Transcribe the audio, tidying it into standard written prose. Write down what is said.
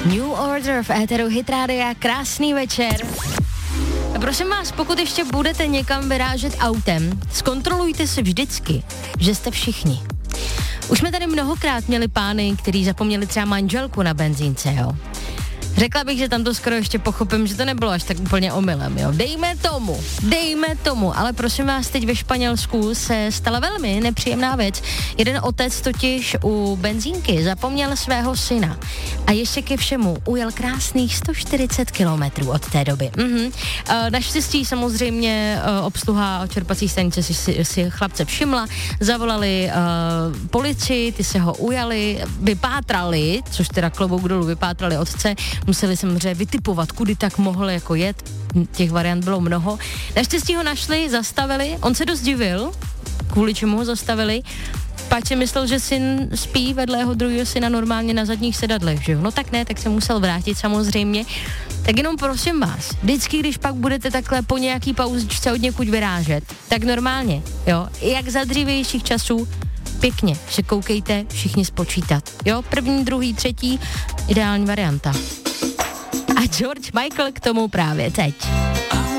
New Order v éteru Hit Rádia, krásný večer. A prosím vás, pokud ještě budete někam vyrážet autem, zkontrolujte si vždycky, že jste všichni. Už jsme tady mnohokrát měli pány, kteří zapomněli třeba manželku na benzínce, jo. Řekla bych, že tam to skoro ještě pochopím, že to nebylo až tak úplně omylem, jo. Dejme tomu, ale prosím vás, teď ve Španělsku se stala velmi nepříjemná věc. Jeden otec totiž u benzínky zapomněl svého syna a ještě ke všemu ujel krásných 140 kilometrů od té doby. Naštěstí samozřejmě obsluha čerpací stanice si chlapce všimla, zavolali policii, ty se ho ujali, vypátrali, což teda klobouk dolů, vypátrali otce, museli samozřejmě vytipovat, kudy tak mohl jako jet, těch variant bylo mnoho. Naštěstí ho našli, zastavili, on se dost divil, kvůli čemu ho zastavili, páč si myslel, že syn spí vedle jeho druhého syna normálně na zadních sedadlech, že jo? No tak ne, tak se musel vrátit samozřejmě. Tak jenom prosím vás, vždycky, když pak budete takhle po nějaký pauzičce od někud vyrážet, tak normálně, jo, jak za dřívějších časů, pěkně se koukejte všichni spočítat, jo, první, druhý, třetí, ideální varianta. A George Michael k tomu právě teď.